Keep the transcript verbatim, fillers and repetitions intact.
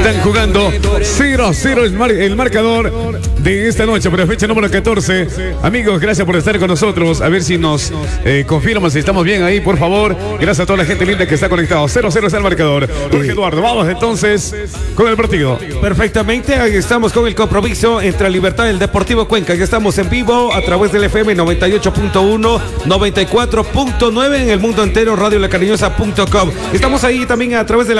están jugando cero a cero el, mar, el marcador de esta noche, por la fecha número catorce. Amigos, gracias por estar con nosotros. A ver si nos eh, confirman si estamos bien ahí, por favor. Gracias a toda la gente linda que está conectado. cero a cero es el marcador. Jorge Eduardo, vamos entonces con el partido. Perfectamente, ahí estamos con el compromiso entre Libertad y el Deportivo Cuenca. Ya estamos en vivo a través del F M noventa y ocho punto uno, noventa y cuatro punto nueve en el mundo entero, radio la cariñosa punto com. Estamos ahí también a través de la